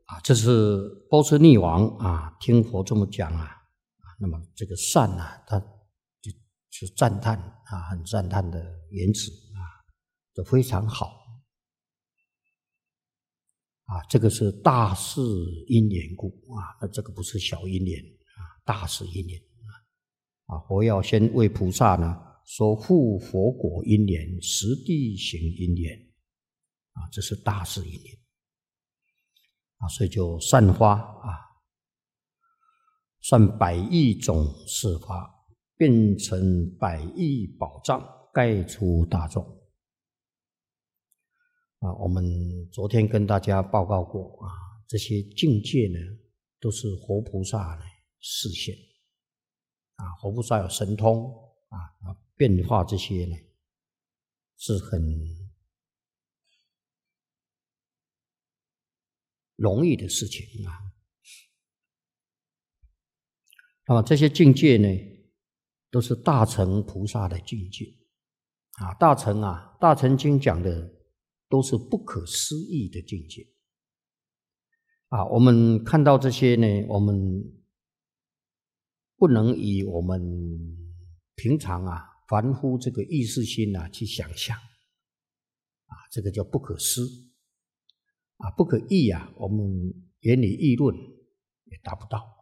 这是波斯匿王听佛这么讲那么这个善他就是赞叹很赞叹的言辞就非常好这个是大事因缘故那这个不是小因缘大事因缘佛要先为菩萨呢说护佛果因缘、实地行因缘这是大事因缘所以就散发算百亿种事发，变成百亿宝藏，盖出大众我们昨天跟大家报告过这些境界呢都是活菩萨呢示现活菩萨有神通变化这些呢是很容易的事情那么这些境界呢都是大乘菩萨的境界大乘经讲的都是不可思议的境界我们看到这些呢我们不能以我们平常凡夫这个意识心去想象这个叫不可思不可议我们言语议论也达不到